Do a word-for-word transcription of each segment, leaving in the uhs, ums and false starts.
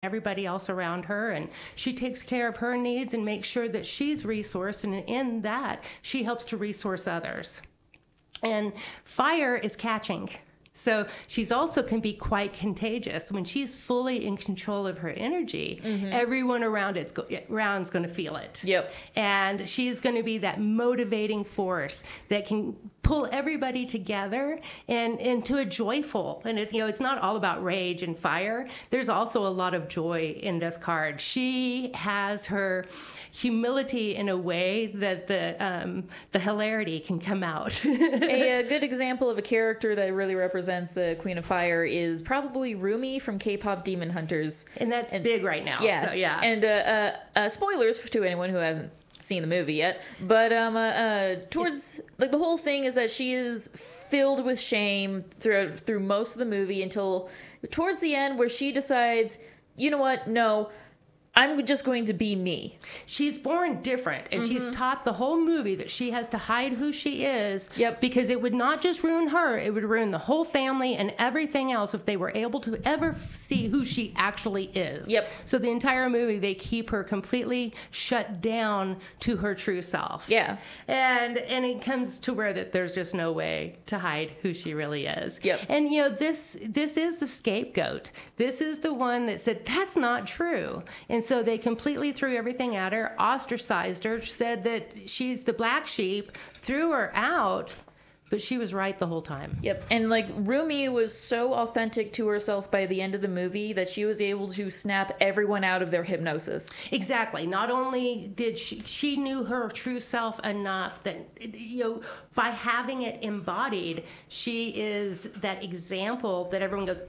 everybody else around her, and she takes care of her needs and makes sure that she's resourced, and in that she helps to resource others. And fire is catching. So she's also can be quite contagious. When she's fully in control of her energy, mm-hmm. everyone around it's go, around is going to feel it. Yep. And she's going to be that motivating force that can pull everybody together and into a joyful. And it's, you know, it's not all about rage and fire. There's also a lot of joy in this card. She has her humility in a way that the um, the hilarity can come out. a, a good example of a character that really represents a Queen of Fire is probably Rumi from K-pop Demon Hunters, and that's and, big right now. Yeah, so, yeah. And uh, uh, uh, spoilers to anyone who hasn't seen the movie yet, but um, uh, uh, towards it's, like the whole thing is that she is filled with shame throughout through most of the movie until towards the end, where she decides, you know what, no. I'm just going to be me. She's born different, and mm-hmm. she's taught the whole movie that she has to hide who she is. Yep. Because it would not just ruin her, it would ruin the whole family and everything else if they were able to ever see who she actually is. Yep. So the entire movie, they keep her completely shut down to her true self. Yeah. And and it comes to where that there's just no way to hide who she really is. Yep. And you know, this this is the scapegoat. This is the one that said, that's not true. And And so they completely threw everything at her, ostracized her, said that she's the black sheep, threw her out, but she was right the whole time. Yep. And like Rumi was so authentic to herself by the end of the movie that she was able to snap everyone out of their hypnosis. Exactly. Not only did she, she knew her true self enough that, you know, by having it embodied, she is that example that everyone goes,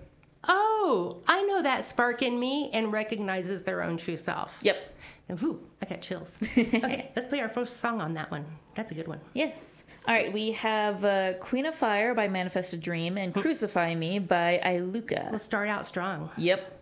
oh, I know that spark in me, and recognizes their own true self. Yep. And whew, I got chills. Okay, let's play our first song on that one. That's a good one. Yes. All right, we have uh, Queen of Fire by Manifest a Dream and Crucify Me by Iluka. We'll start out strong. Yep.